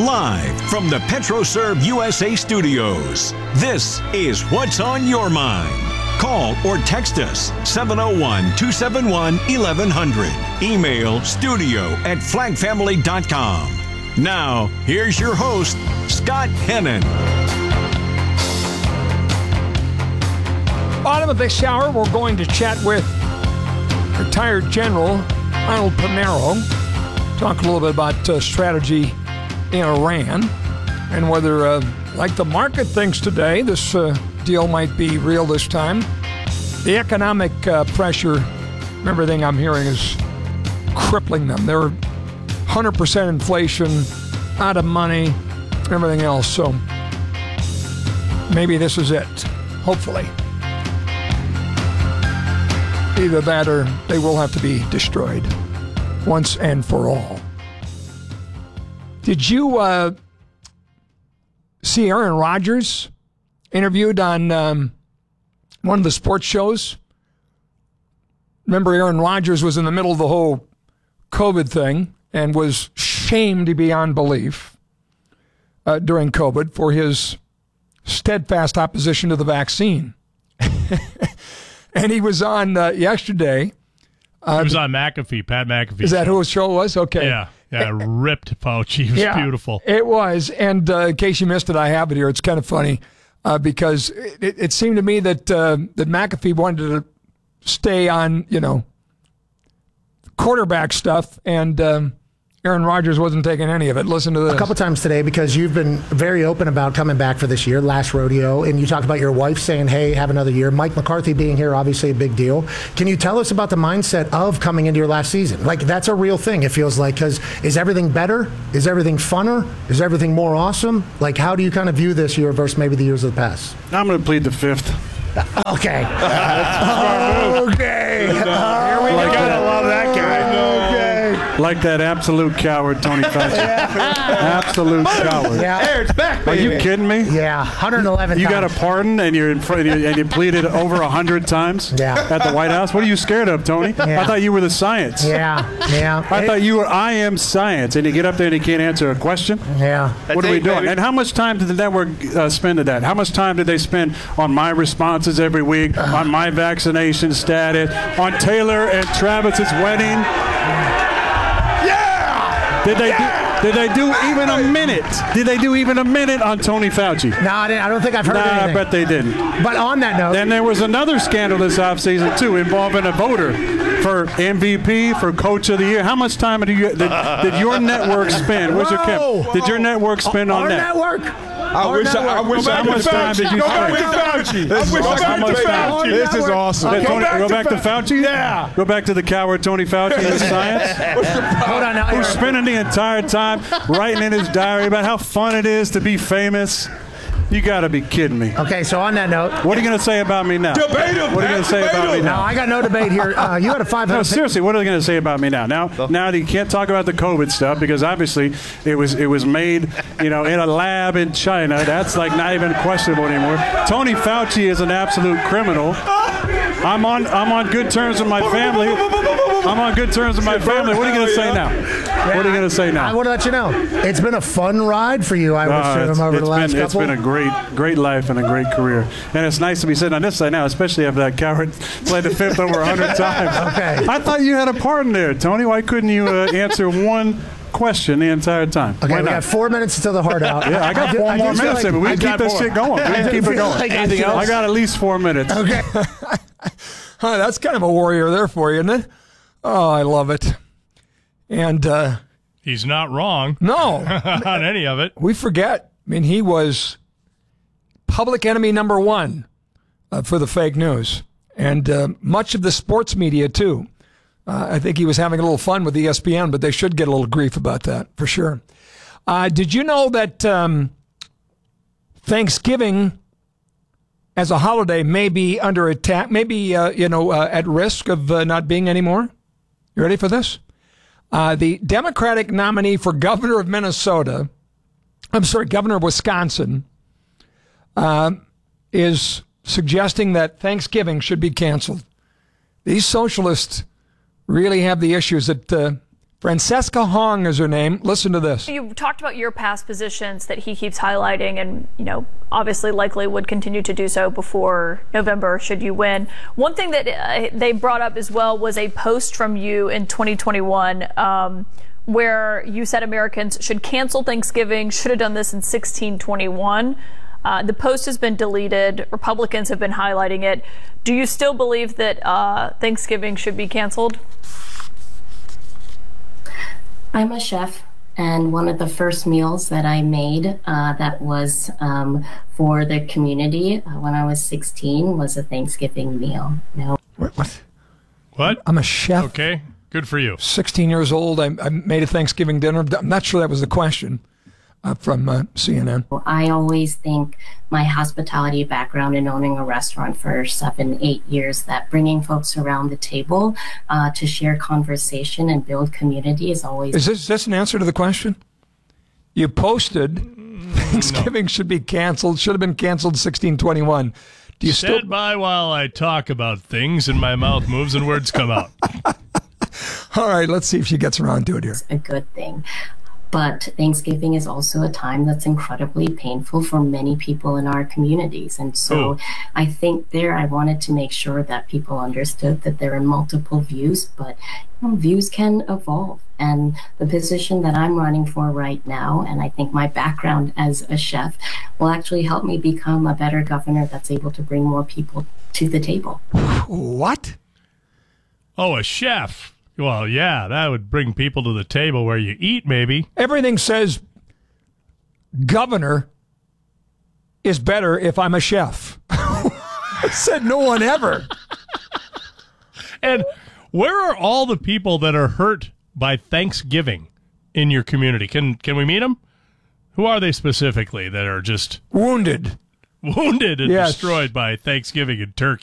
Live from the PetroServe USA studios, this is What's on Your Mind. Call or text us 701-271-1100. Email studio@flagfamily.com. Now, here's your host, Scott Hennon. Bottom of this hour, we're going to chat with retired General Arnold Panaro. Talk a little bit about strategy in Iran and whether, like the market thinks today, this deal might be real this time. The economic pressure, everything I'm hearing is crippling them. They're 100% inflation, out of money, everything else. So maybe this is it, hopefully. Either that or they will have to be destroyed once and for all. Did you see Aaron Rodgers interviewed on one of the sports shows? Remember, Aaron Rodgers was in the middle of the whole COVID thing and was shamed beyond belief during COVID for his steadfast opposition to the vaccine. And he was on yesterday. He was on McAfee, Pat McAfee. Is that who his show was? Okay. Yeah, ripped Fauci. It was beautiful. It was. And in case you missed it, I have it here. It's kind of funny because it seemed to me that McAfee wanted to stay on, quarterback stuff, and Aaron Rodgers wasn't taking any of it. Listen to this. A couple times today, because you've been very open about coming back for this year, last rodeo, and you talked about your wife saying, hey, have another year. Mike McCarthy being here, obviously a big deal. Can you tell us about the mindset of coming into your last season? Like, that's a real thing, it feels like, because is everything better? Is everything funner? Is everything more awesome? Like, how do you kind of view this year versus maybe the years of the past? I'm going to plead the fifth. Okay. Okay. Here we go. Gotta love that guy. Like that absolute coward, Tony Fauci. Absolute coward. Yeah. Hey, it's back, baby. Are you kidding me? Yeah, 111 You times. got a pardon and you're in front, and you pleaded over 100 times at the White House. What are you scared of, Tony? Yeah. I thought you were the science. Yeah. I thought you were I am science, and you get up there and you can't answer a question. Yeah. What are we doing? And how much time did the network spend to that? How much time did they spend on my responses every week, on my vaccination status, on Taylor and Travis's wedding? Did they do even a minute? Did they do even a minute on Tony Fauci? No, I don't think I've heard anything. I bet they didn't. But on that note... Then there was another scandal this offseason, too, involving a voter for MVP, for Coach of the Year. How much time did your network spend? Where's your Kim? Did your network spend on that? Our network? I wish How much time did you Go spend? back to Fauci. This is awesome. Go back to Fauci? Yeah. Go back to the coward Tony Fauci and his science? Hold on now. Who's spending the entire time writing in his diary about how fun it is to be famous? You got to be kidding me. Okay, so on that note... What are you going to say about me now? Debate him. What are you going to say about me No, now? I got no debate here. You had a 500... No, seriously, what are they going to say about me now? Now you can't talk about the COVID stuff because obviously it was made, in a lab in China. That's like not even questionable anymore. Tony Fauci is an absolute criminal. I'm on good terms with my family. I'm on good terms with my family. What are you going to say now? What are you going to say now? I want to let you know. It's been a fun ride for you, I would assume, over the last couple. It's been a great life and a great career. And it's nice to be sitting on this side now, especially after that coward played the fifth over 100 times. Okay. I thought you had a pardon there, Tony. Why couldn't you answer one question the entire time? Okay, we got 4 minutes until the heart out. Yeah, I got 4 more minutes. But we can keep this shit going. We can keep it going. Anything else? I got at least 4 minutes. Okay. That's kind of a warrior there for you, isn't it? Oh, I love it. And He's not wrong. no, on any of it. we forget. I mean, he was public enemy number one for the fake news, and much of the sports media too. I think he was having a little fun with ESPN, but they should get a little grief about that for sure. Did you know that Thanksgiving as a holiday may be under attack, maybe at risk of not being anymore? You ready for this? The Democratic nominee for governor of governor of Wisconsin, is suggesting that Thanksgiving should be canceled. These socialists really have the issues that Francesca Hong is her name. Listen to this. You talked about your past positions that he keeps highlighting and, obviously likely would continue to do so before November should you win. One thing that they brought up as well was a post from you in 2021 where you said Americans should cancel Thanksgiving, should have done this in 1621. The post has been deleted. Republicans have been highlighting it. Do you still believe that Thanksgiving should be canceled? I'm a chef, and one of the first meals that I made that was for the community when I was 16 was a Thanksgiving meal. What? I'm a chef. Okay, good for you. 16 years old. I made a Thanksgiving dinner. I'm not sure that was the question. From CNN. I always think my hospitality background in owning a restaurant for 7-8 years, that bringing folks around the table to share conversation and build community is always... Is this an answer to the question? You posted Thanksgiving should be canceled, should have been canceled 1621. Do you Stand by while I talk about things and my mouth moves and words come out. All right, let's see if she gets around to it here. It's a good thing. But Thanksgiving is also a time that's incredibly painful for many people in our communities. And so I think I wanted to make sure that people understood that there are multiple views, but views can evolve. And the position that I'm running for right now, and I think my background as a chef, will actually help me become a better governor that's able to bring more people to the table. What? Oh, a chef. Well, yeah, that would bring people to the table where you eat, maybe. Everything says governor is better if I'm a chef. I said no one ever. And where are all the people that are hurt by Thanksgiving in your community? Can we meet them? Who are they specifically that are just... Wounded and destroyed by Thanksgiving and turkey?